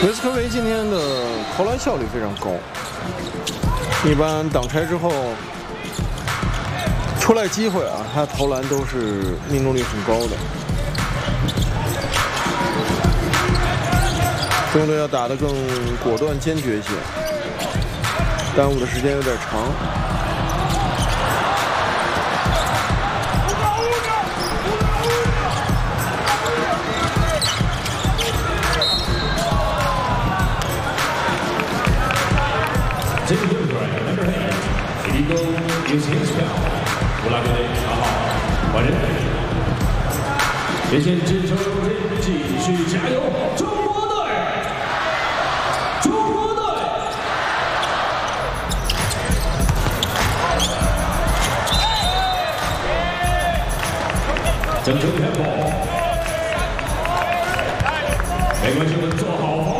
维斯科维今天的投篮效率非常高，一般挡拆之后出来机会啊，他投篮都是命中率很高的。中队要打得更果断坚决一些，耽误的时间有点长。 这个队underhand illegal is his foul。布拉格雷查好，换人，连线支撑继续加油，中国队！中国队！整整tempo，没关系，我们做好。